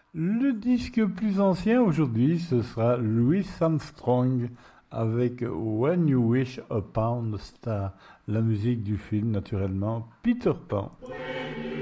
Le disque plus ancien aujourd'hui, ce sera Louis Armstrong avec When You Wish Upon a Star, la musique du film naturellement Peter Pan.